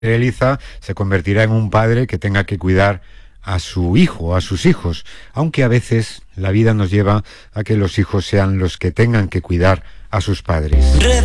realiza se convertirá en un padre que tenga que cuidar a su hijo o a sus hijos, aunque a veces la vida nos lleva a que los hijos sean los que tengan que cuidar a sus padres.